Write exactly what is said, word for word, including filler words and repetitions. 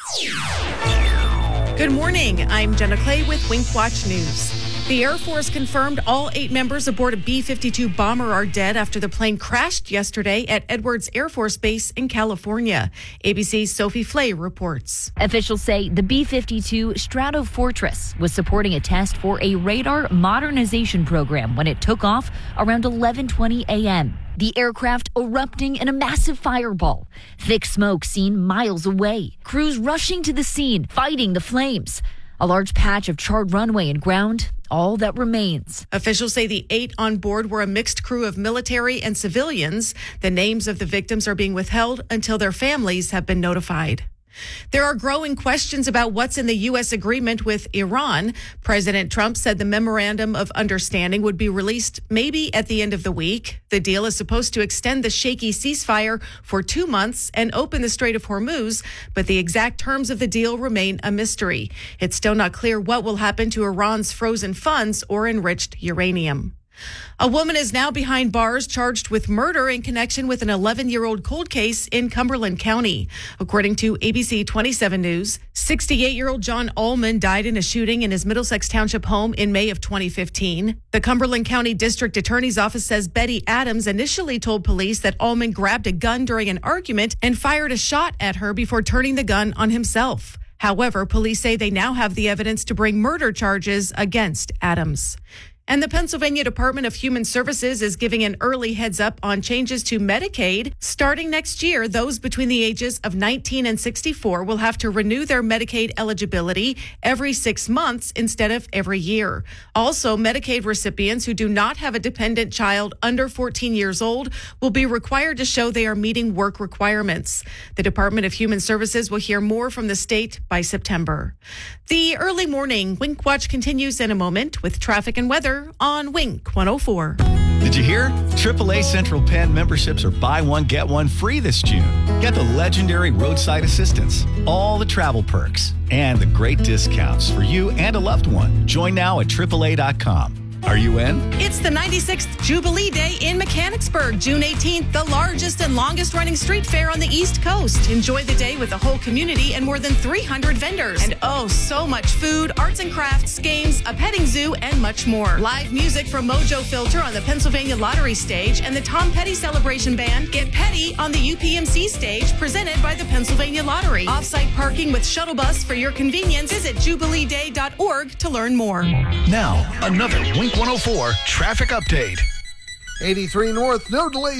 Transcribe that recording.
Good morning. I'm Jenna Clay with Wink Watch News. The Air Force confirmed all eight members aboard a B fifty-two bomber are dead after the plane crashed yesterday at Edwards Air Force Base in California. A B C's Sophie Flay reports. Officials say the B fifty-two Stratofortress was supporting a test for a radar modernization program when it took off around eleven twenty a.m. The aircraft erupting in a massive fireball. Thick smoke seen miles away. Crews rushing to the scene, fighting the flames. A large patch of charred runway and ground, all that remains. Officials say the eight on board were a mixed crew of military and civilians. The names of the victims are being withheld until their families have been notified. There are growing questions about what's in the U S agreement with Iran. President Trump said the memorandum of understanding would be released maybe at the end of the week. The deal is supposed to extend the shaky ceasefire for two months and open the Strait of Hormuz, but the exact terms of the deal remain a mystery. It's still not clear what will happen to Iran's frozen funds or enriched uranium. A woman is now behind bars charged with murder in connection with an eleven-year-old cold case in Cumberland County. According to A B C twenty-seven News, sixty-eight-year-old John Allman died in a shooting in his Middlesex Township home in May of twenty fifteen. The Cumberland County District Attorney's Office says Betty Adams initially told police that Allman grabbed a gun during an argument and fired a shot at her before turning the gun on himself. However, police say they now have the evidence to bring murder charges against Adams. And the Pennsylvania Department of Human Services is giving an early heads up on changes to Medicaid. Starting next year, those between the ages of nineteen and sixty-four will have to renew their Medicaid eligibility every six months instead of every year. Also, Medicaid recipients who do not have a dependent child under fourteen years old will be required to show they are meeting work requirements. The Department of Human Services will hear more from the state by September. The early morning Wink Watch continues in a moment with traffic and weather on Wink one oh four. Did you hear? triple A Central Penn memberships are buy one, get one free this June. Get the legendary roadside assistance, all the travel perks, and the great discounts for you and a loved one. Join now at triple A dot com. Are you in? It's the ninety-sixth Jubilee Day in Mechanicsburg, June eighteenth, the largest and longest running street fair on the East Coast. Enjoy the day with the whole community and more than three hundred vendors. And oh, so much food, arts and crafts, games, a petting zoo, and much more. Live music from Mojo Filter on the Pennsylvania Lottery stage and the Tom Petty Celebration Band. Get Petty on the U P M C stage presented by the Pennsylvania Lottery. Offsite parking with shuttle bus for your convenience. Visit jubilee day dot org to learn more. Now, another Wink one oh four traffic update. eighty-three North, no delays.